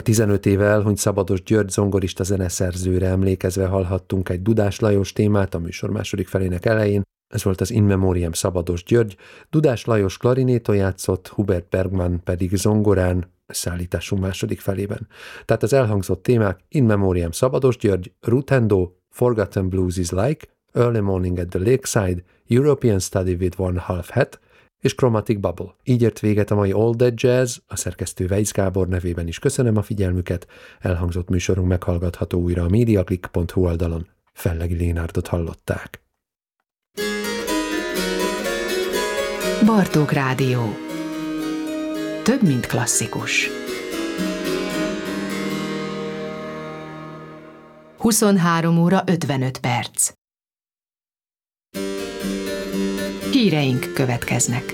15 éve elhunyt Szabados György zongorista zeneszerzőre emlékezve hallhattunk egy Dudás Lajos témát a műsor második felének elején. Ez volt az In Memoriam Szabados György. Dudás Lajos klarinéton játszott, Hubert Bergman pedig zongorán, szállításunk második felében. Tehát az elhangzott témák In Memoriam Szabados György, Rutendo, Forgotten Blues is Like, Early Morning at the Lakeside, European Study with One Half Hat és Chromatic Bubble. Így ért véget a mai All That Jazz, a szerkesztő Weisz Gábor nevében is köszönöm a figyelmüket, elhangzott műsorunk meghallgatható újra a mediaclick.hu oldalon. Fellegi Lénárdot hallották. Bartók Rádió. Több, mint klasszikus. 23 óra 55 perc. Híreink következnek.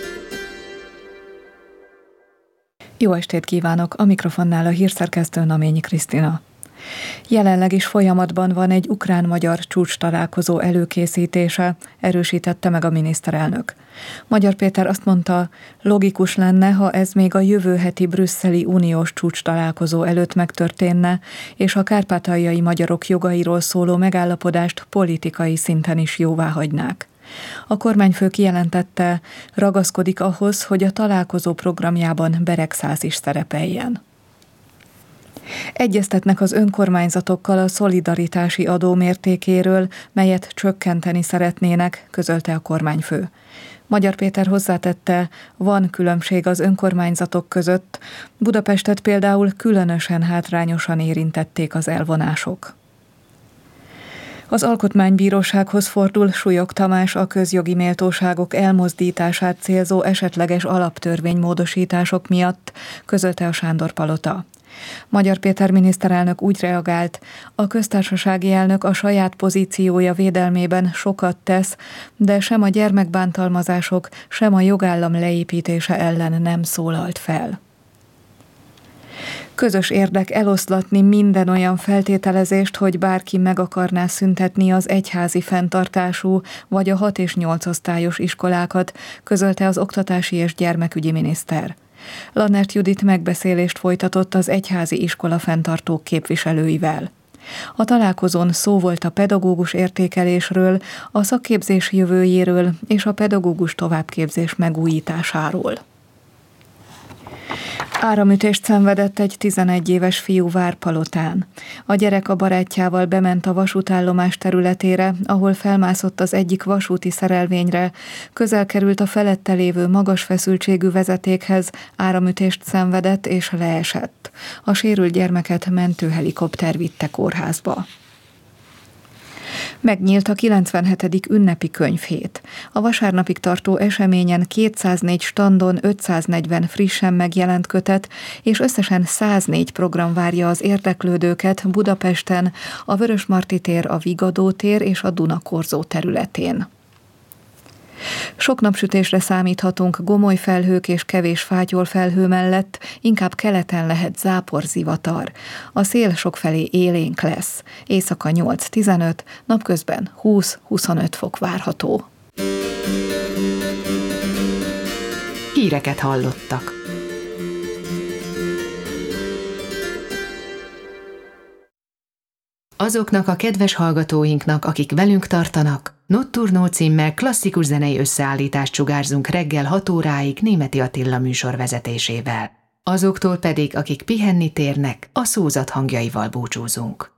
Jó estét kívánok! A mikrofonnál a hírszerkesztő Naményi Krisztina. Jelenleg is folyamatban van egy ukrán-magyar csúcstalálkozó előkészítése, erősítette meg a miniszterelnök. Magyar Péter azt mondta, logikus lenne, ha ez még a jövő heti brüsszeli uniós csúcstalálkozó előtt megtörténne, és a kárpátaljai magyarok jogairól szóló megállapodást politikai szinten is jóváhagynák. A kormányfő kijelentette, ragaszkodik ahhoz, hogy a találkozó programjában Beregszász is szerepeljen. Egyeztetnek az önkormányzatokkal a szolidaritási adó mértékéről, melyet csökkenteni szeretnének, közölte a kormányfő. Magyar Péter hozzátette, van különbség az önkormányzatok között, Budapestet például különösen hátrányosan érintették az elvonások. Az Alkotmánybírósághoz fordul Súlyog Tamás a közjogi méltóságok elmozdítását célzó esetleges alaptörvénymódosítások miatt, közölte a Sándor-palota. Magyar Péter miniszterelnök úgy reagált, a köztársasági elnök a saját pozíciója védelmében sokat tesz, de sem a gyermekbántalmazások, sem a jogállam leépítése ellen nem szólalt fel. Közös érdek eloszlatni minden olyan feltételezést, hogy bárki meg akarná szüntetni az egyházi fenntartású vagy a 6 és 8 osztályos iskolákat, közölte az oktatási és gyermekügyi miniszter. Lannert Judit megbeszélést folytatott az egyházi iskola fenntartók képviselőivel. A találkozón szó volt a pedagógus értékelésről, a szakképzés jövőjéről és a pedagógus továbbképzés megújításáról. Áramütést szenvedett egy 11 éves fiú Várpalotán. A gyerek a barátjával bement a vasútállomás területére, ahol felmászott az egyik vasúti szerelvényre, közel került a felette lévő magas feszültségű vezetékhez, áramütést szenvedett és leesett. A sérült gyermeket mentőhelikopter vitte kórházba. Megnyílt a 97. ünnepi könyvhét. A vasárnapig tartó eseményen 204 standon 540 frissen megjelent kötet, és összesen 104 program várja az érdeklődőket Budapesten, a Vörösmarty tér, a Vigadó tér és a Dunakorzó területén. Sok napsütésre számíthatunk, gomoly felhők és kevés fátyolfelhő mellett, inkább keleten lehet záporzivatar. A szél sokfelé élénk lesz. Éjszaka 8-15, napközben 20-25 fok várható. Híreket hallottak. Azoknak a kedves hallgatóinknak, akik velünk tartanak, Notturno címmel klasszikus zenei összeállítást sugárzunk reggel 6 óráig Németi Attila műsor vezetésével. Azoktól pedig, akik pihenni térnek, a szózat hangjaival búcsúzunk.